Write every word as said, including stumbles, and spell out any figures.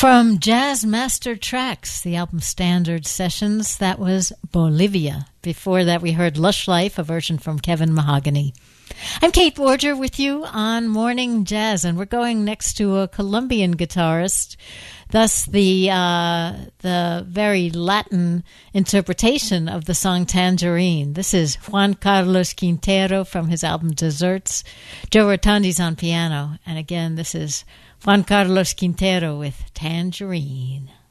From Jazz Master Tracks, the album Standard Sessions, that was Bolivia. Before that, we heard Lush Life, a version from Kevin Mahogany. I'm Kate Borger with you on Morning Jazz, and we're going next to a Colombian guitarist, thus the uh, the very Latin interpretation of the song Tangerine. This is Juan Carlos Quintero from his album Desserts. Joe Rotondi's on piano, and again, this is Juan Carlos Quintero with Tangerine.